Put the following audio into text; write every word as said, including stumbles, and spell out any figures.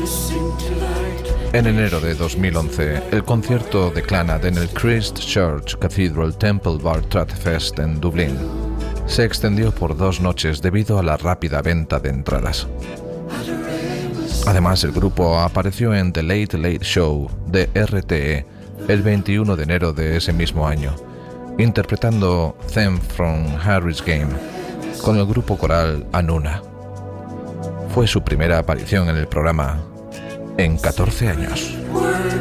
En enero de dos mil once, el concierto de Clannad en el Christ Church Cathedral Temple Bar Stratfest en Dublín se extendió por dos noches debido a la rápida venta de entradas. Además, el grupo apareció en The Late Late Show de R T E el veintiuno de enero de ese mismo año, interpretando Theme from Harry's Game con el grupo coral Anuna. Fue su primera aparición en el programa en catorce años.